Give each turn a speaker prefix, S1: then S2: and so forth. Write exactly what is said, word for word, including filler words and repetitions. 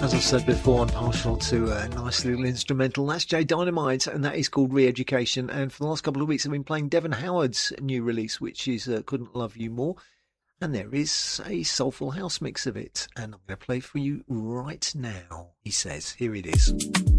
S1: As I said before, I'm partial to a nice little instrumental. That's Jay Dynamite, and that is called Re-Education. And for the last couple of weeks, I've been playing Devon Howard's new release, which is uh, Couldn't Love You More. And there is a soulful house mix of it. And I'm going to play for you right now, he says. Here it is.